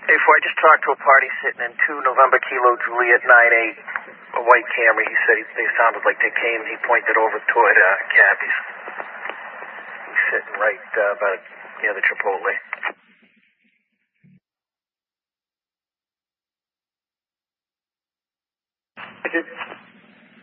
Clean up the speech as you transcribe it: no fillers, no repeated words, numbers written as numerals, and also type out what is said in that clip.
Hey, I just talked to a party sitting in 2 November Kilo Juliet 98, a white Camry. He said they sounded like they came. He pointed over toward Cappy's. He's sitting right about near the Chipotle. Thank you.